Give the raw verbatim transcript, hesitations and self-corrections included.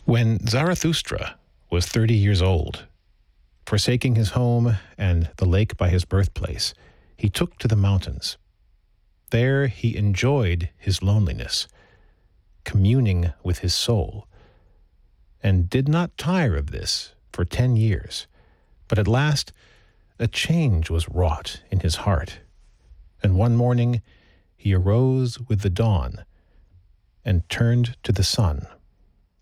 When Zarathustra was thirty years old, forsaking his home and the lake by his birthplace, he took to the mountains. There he enjoyed his loneliness, communing with his soul, and did not tire of this for ten years. But at last a change was wrought in his heart, and one morning he arose with the dawn and turned to the sun.